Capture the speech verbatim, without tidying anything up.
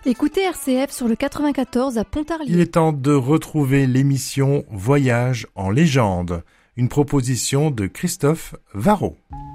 Écoutez R C F sur le quatre-vingt-quatorze à Pontarlier. Il est temps de retrouver l'émission Voyage en légende, une proposition de Christophe Varro.